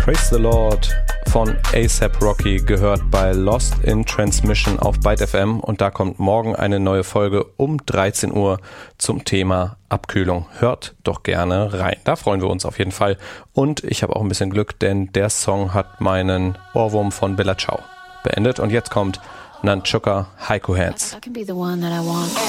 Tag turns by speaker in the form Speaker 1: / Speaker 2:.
Speaker 1: Praise the Lord von A$AP Rocky gehört bei Lost in Transmission auf Byte FM und da kommt morgen eine neue Folge um 13 Uhr zum Thema Abkühlung. Hört doch gerne rein, da freuen wir uns auf jeden Fall. Und ich habe auch ein bisschen Glück, denn der Song hat meinen Ohrwurm von Bella Ciao beendet und jetzt kommt Nunchucka Haiku Hands.